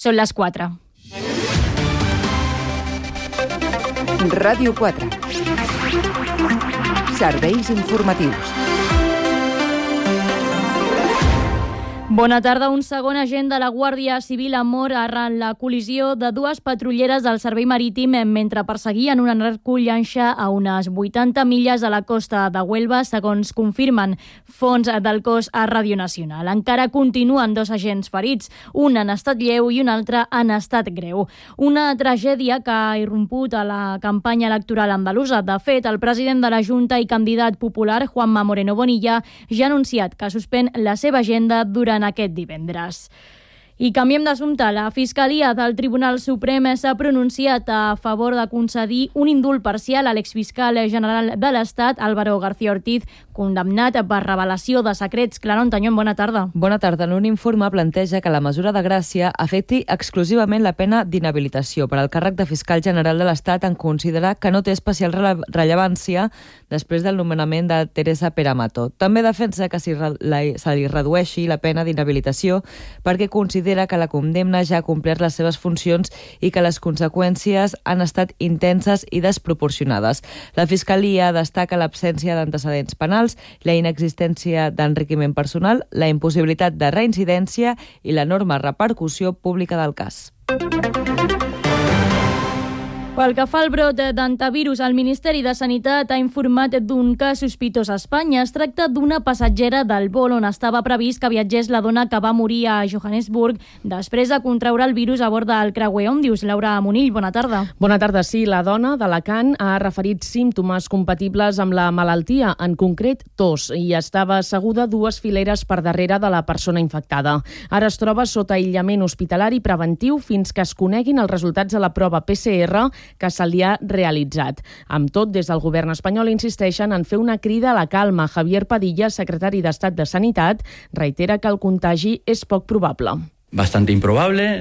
Són les 4. Ràdio 4. Serveis informatius. Bona tarda. Un segon agent de la Guàrdia Civil ha mort arran la col·lisió de dues patrulleres del Servei Marítim mentre perseguien una narcollanxa a unes 80 milles de la costa de Huelva, segons confirmen fonts del cos a Ràdio Nacional. Encara continuen dos agents ferits, un en estat lleu i un altre en estat greu. Una tragèdia que ha irromput a la campanya electoral andalusa. De fet, el president de la Junta i candidat popular, Juanma Moreno Bonilla, ja ha anunciat que suspèn la seva agenda durant aquest divendres. I canviem d'assumpte. La Fiscalia del Tribunal Suprem s'ha pronunciat a favor de concedir un indult parcial a l'exfiscal general de l'Estat, Álvaro García Ortiz, condemnat per revelació de secrets. Clara Ontañón, bona tarda. Bona tarda. En un informe planteja que la mesura de gràcia afecti exclusivament la pena d'inhabilitació per al càrrec de fiscal general de l'Estat, en considerar que no té especial rellevància després del nomenament de Teresa Peramato. També defensa que se li redueixi la pena d'inhabilitació perquè considera que la condemna ja ha complert les seves funcions i que les conseqüències han estat intenses i desproporcionades. La Fiscalia destaca l'absència d'antecedents penals, la inexistència d'enriquiment personal, la impossibilitat de reincidència i l'enorme repercussió pública del cas. Pel que fa al brot d'antivirus, el Ministeri de Sanitat ha informat d'un cas sospitós a Espanya. Es tracta d'una passatgera del vol on estava previst que viatgés la dona que va morir a Johannesburg després de contraure el virus a bord del creuer Òmnius. Laura Monill, bona tarda. Bona tarda. Sí, la dona d'Alacant ha referit símptomes compatibles amb la malaltia, en concret tos, i estava asseguda dues fileres per darrere de la persona infectada. Ara es troba sota aïllament hospitalari preventiu fins que es coneguin els resultats de la prova PCR que se li ha realitzat. Amb tot, des del govern espanyol insisteixen en fer una crida a la calma. Javier Padilla, secretari d'Estat de Sanitat, reitera que el contagi és poc probable. Bastante improbable,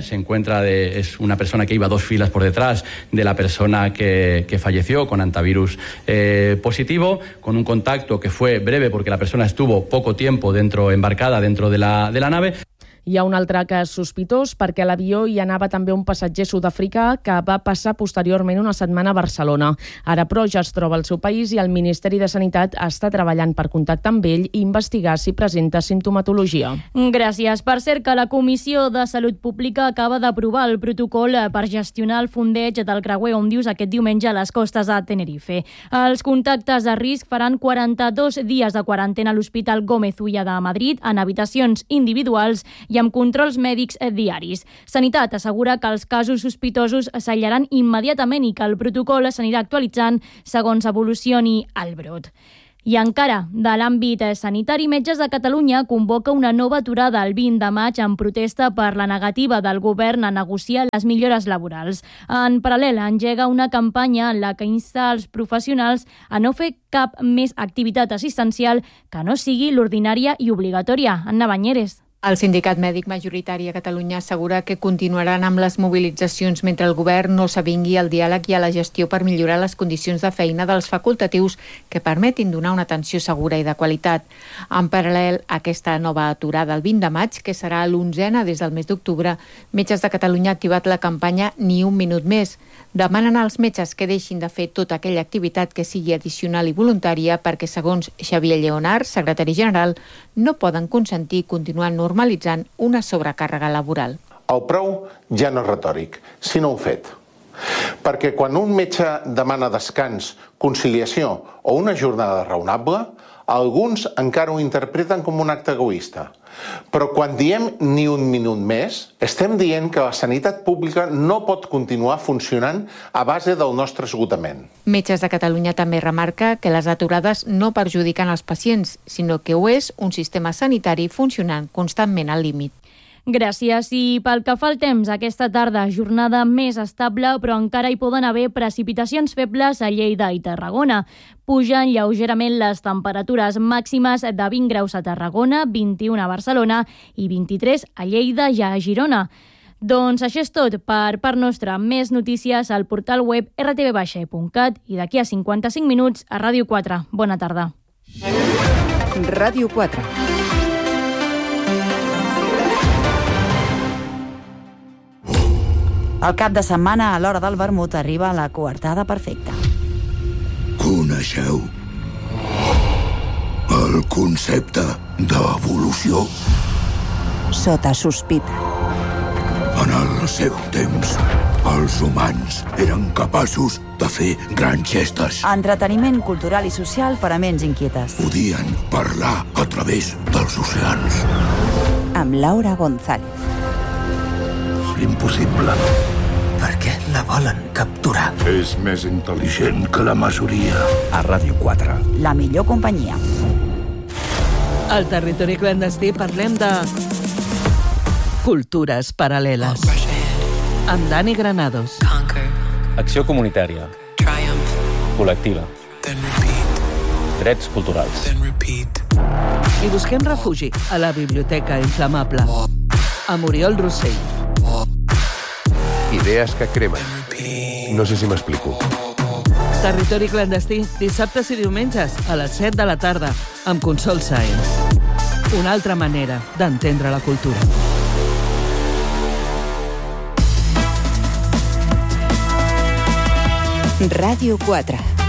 es una persona que iba 2 filas por detrás de la persona que falleció con antivirus positivo, con un contacto que fue breve porque la persona estuvo poco tiempo embarcada dentro de la nave. Hi ha un altre cas sospitós perquè a l'avió hi anava també un passatger sud-africà que va passar posteriorment una setmana a Barcelona. Ara, però, ja es troba al seu país i el Ministeri de Sanitat està treballant per contactar amb ell i investigar si presenta simptomatologia. Gràcies. Per cert, que la Comissió de Salut Pública acaba d'aprovar el protocol per gestionar el fondeig del creuer Òmnius aquest diumenge a les costes de Tenerife. Els contactes de risc faran 42 dies de quarantena a l'Hospital Gómez Ulla de Madrid en habitacions individuals i amb controls mèdics diaris. Sanitat assegura que els casos sospitosos s'aïllaran immediatament i que el protocol s'anirà actualitzant segons evolucioni el brot. I encara, de l'àmbit sanitari, Metges de Catalunya convoca una nova aturada el 20 de maig en protesta per la negativa del govern a negociar les millores laborals. En paral·lel, engega una campanya en la que insta els professionals a no fer cap més activitat assistencial que no sigui l'ordinària i obligatòria. Anna Banyeres. El sindicat mèdic majoritari a Catalunya assegura que continuaran amb les mobilitzacions mentre el govern no s'avingui al diàleg i a la gestió per millorar les condicions de feina dels facultatius que permetin donar una atenció segura i de qualitat. En paral·lel a aquesta nova aturada el 20 de maig, que serà l'11a des del mes d'octubre, Metges de Catalunya ha activat la campanya Ni un minut més. Demanen als metges que deixin de fer tota aquella activitat que sigui addicional i voluntària perquè, segons Xavier Lleonard, secretari general, no poden consentir continuar normalitzant una sobrecàrrega laboral. El prou ja no és retòric, sinó un fet. Perquè quan un metge demana descans, conciliació o una jornada raonable, alguns encara ho interpreten com un acte egoista. Però quan diem ni un minut més, estem dient que la sanitat pública no pot continuar funcionant a base del nostre esgotament. Metges de Catalunya també remarca que les aturades no perjudiquen els pacients, sinó que ho és un sistema sanitari funcionant constantment al límit. Gràcies. I pel que fa al temps, aquesta tarda, jornada més estable, però encara hi poden haver precipitacions febles a Lleida i Tarragona. Pugen lleugerament les temperatures màximes de 20 graus a Tarragona, 21 a Barcelona i 23 a Lleida i a Girona. Doncs això és tot per part nostra. Més notícies al portal web rtv-cat i d'aquí a 55 minuts a Ràdio 4. Bona tarda. Ràdio 4. El cap de setmana, a l'hora del vermut, arriba la coartada perfecta. Coneixeu el concepte d'evolució? Sota sospita. En el seu temps, els humans eren capaços de fer grans gestes. Entreteniment cultural i social per a ments inquietes. Podien parlar a través dels oceans. Amb Laura González. Impossible. Per què la volen capturar? És més intel·ligent que la majoria. A Ràdio 4. La millor companyia. Al territori clandestí parlem de cultures paral·leles. Amb Dani Granados. Acció comunitària. Col·lectiva. Drets culturals. I busquem refugi a la Biblioteca Inflamable. Amb Oriol Rossell. Idees que cremen. No sé si m'explico. Territori clandestí, dissabtes i diumenges a les 7 de la tarda, amb Consol Sáenz. Una altra manera d'entendre la cultura. Ràdio 4.